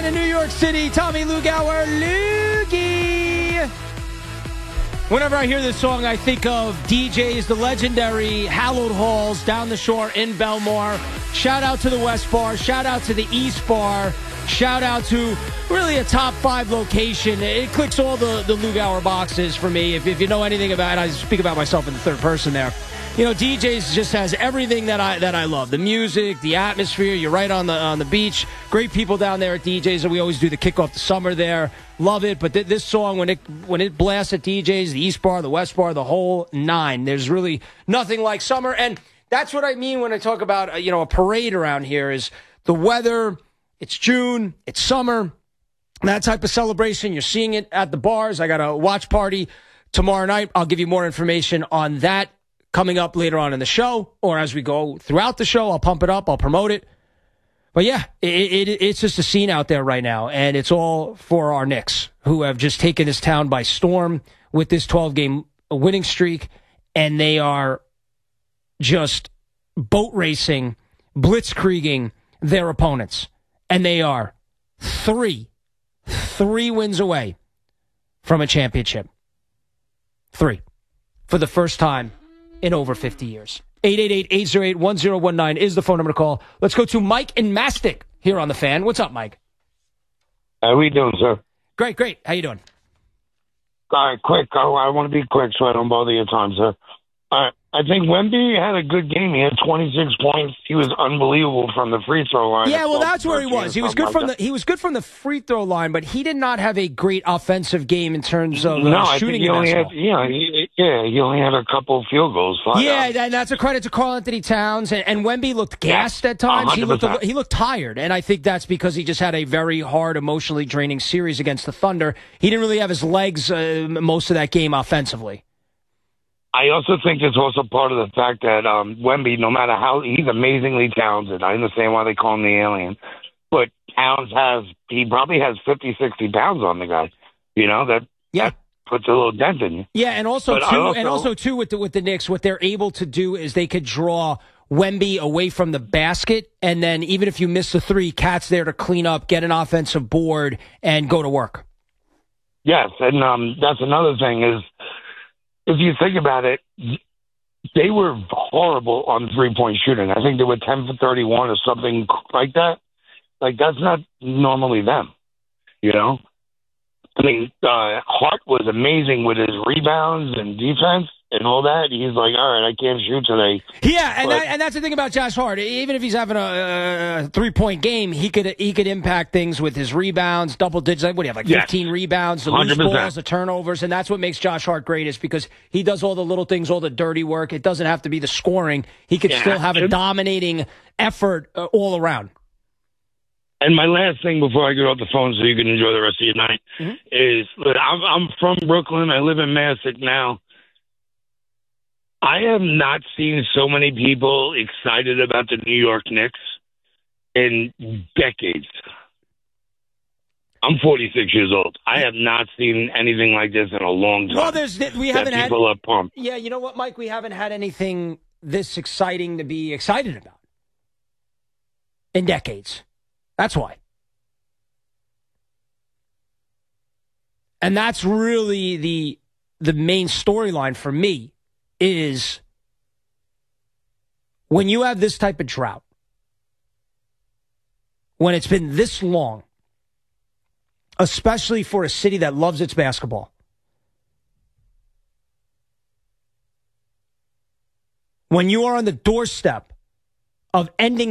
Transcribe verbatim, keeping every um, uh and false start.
in New York City, Tommy Lugauer, Loogie. Whenever I hear this song, I think of D Js, the legendary Hallowed Halls down the shore in Belmore. Shout out to the West Bar. Shout out to the East Bar. Shout out to really a top five location. It clicks all the, the Lugauer boxes for me. If, if you know anything about it, I speak about myself in the third person there. You know, D Js just has everything that I that I love. The music, the atmosphere. You're right on the on the beach. Great people down there at D Js, and we always do the kickoff the summer there. Love it. But th- this song, when it when it blasts at D Js, the East Bar, the West Bar, the whole nine, there's really nothing like summer. And that's what I mean when I talk about, uh, you know, a parade around here is the weather. It's June. It's summer. That type of celebration. You're seeing it at the bars. I got a watch party tomorrow night. I'll give you more information on that coming up later on in the show, or as we go throughout the show. I'll pump it up. I'll promote it. But, yeah, it, it, it's just a scene out there right now, and it's all for our Knicks, who have just taken this town by storm with this twelve-game winning streak, and they are just boat racing, blitzkrieging their opponents. And they are three, three wins away from a championship. Three. For the first time in over fifty years. eight eight eight, eight oh eight, one oh one nine is the phone number to call. Let's go to Mike in Mastic here on The Fan. What's up, Mike? How we doing, sir? Great, great. How you doing? All right, quick. I, I want to be quick so I don't bother your time, sir. All right. I think Wemby had a good game. He had twenty-six points. He was unbelievable from the free throw line. Yeah, well, that's where he was. He was good from the he was good from the free throw line, but he did not have a great offensive game in terms of no, uh, I shooting. think he only had, yeah, he, yeah, he only had a couple field goals. Yeah, and that's a credit to Karl Anthony Towns. And, and Wemby looked gassed yeah, at times. He looked one hundred percent. he looked tired, and I think that's because he just had a very hard, emotionally draining series against the Thunder. He didn't really have his legs uh, most of that game offensively. I also think it's also part of the fact that um, Wemby, no matter how, he's amazingly talented. I understand why they call him the alien. But Towns has, he probably has fifty, sixty pounds on the guy. You know, that, yeah. that puts a little dent in you. Yeah, and also, too, also, and also too, with the, with the Knicks, what they're able to do is they could draw Wemby away from the basket, and then even if you miss the three, Cat's there to clean up, get an offensive board, and go to work. Yes, and um, that's another thing is, if you think about it, they were horrible on three-point shooting. I think they were ten for thirty-one or something like that. Like, that's not normally them, you know? I mean, uh, Hart was amazing with his rebounds and defense and all that. He's like, all right, I can't shoot today. Yeah, and but, that, and that's the thing about Josh Hart. Even if he's having a, a three-point game, he could he could impact things with his rebounds, double digits. What do you have, like fifteen yes. rebounds, the loose balls, the turnovers, and that's what makes Josh Hart great is because he does all the little things, all the dirty work. It doesn't have to be the scoring. He could yeah, still have a dominating effort uh, all around. And my last thing before I get off the phone so you can enjoy the rest of your night mm-hmm. is, look, I'm, I'm from Brooklyn. I live in Massac now. I have not seen so many people excited about the New York Knicks in decades. I'm forty-six years old. I have not seen anything like this in a long time. Well, there's we haven't had people are pumped. Yeah, you know what, Mike? We haven't had anything this exciting to be excited about in decades. That's why. And that's really the the main storyline for me is when you have this type of drought, when it's been this long, especially for a city that loves its basketball, when you are on the doorstep of ending